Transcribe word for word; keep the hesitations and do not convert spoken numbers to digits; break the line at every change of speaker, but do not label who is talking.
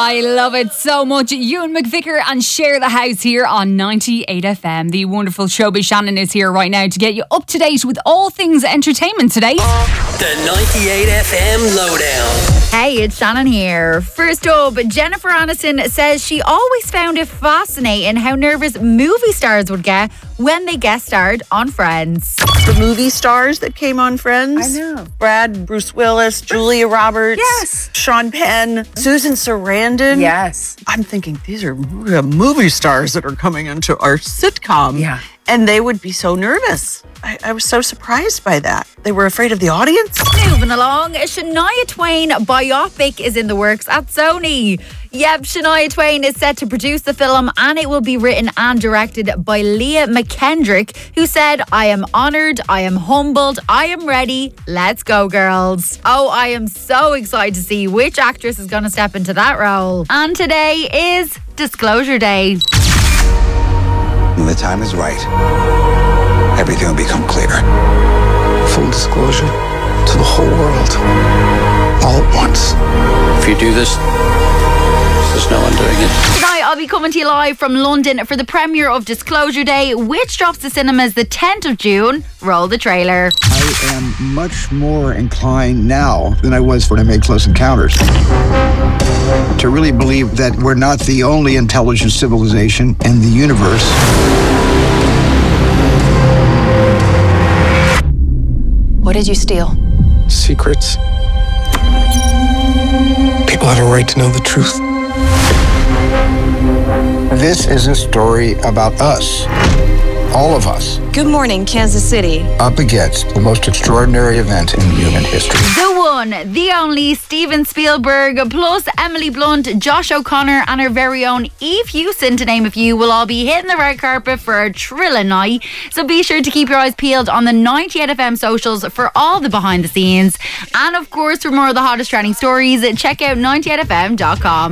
I love it so much. Ewan McVicker and Share the House here on ninety-eight F M. The wonderful Showbiz Shannon is here right now to get you up to date with all things entertainment today.
The ninety-eight F M Lowdown.
Hey, it's Shannon here. First up, Jennifer Aniston says she always found it fascinating how nervous movie stars would get when they guest starred on Friends.
The movie stars that came on Friends.
I know.
Brad, Bruce Willis, Julia Roberts.
Yes.
Sean Penn, Susan Sarandon.
Yes.
I'm thinking these are movie stars that are coming into our sitcom.
Yeah.
And they would be so nervous. I, I was so surprised by that. They were afraid of the audience.
Moving along, Shania Twain biopic is in the works at Sony. Yep, Shania Twain is set to produce the film and it will be written and directed by Leah McKendrick, who said, "I am honoured, I am humbled, I am ready, let's go girls." Oh, I am so excited to see which actress is going to step into that role. And today is Disclosure Day.
When the time is right, everything will become clear. Full disclosure to the whole world, all at once.
If you do this, there's no undoing it.
Tonight I'll be coming to you live from London for the premiere of Disclosure Day, which drops to cinemas the tenth of June. Roll the trailer.
I am much more inclined now than I was when I made Close Encounters to really believe that we're not the only intelligent civilization in the universe.
What did you steal?
Secrets. People have a right to know the truth.
This is a story about us, all of us,
Good morning, Kansas City.
up against the most extraordinary event in human history.
The one, the only Steven Spielberg, plus Emily Blunt, Josh O'Connor, and our very own Eve Hewson, to name a few, will all be hitting the red carpet for a thrilling night. So be sure to keep your eyes peeled on the ninety-eight F M socials for all the behind the scenes. And of course, for more of the hottest trending stories, check out ninety-eight F M dot com.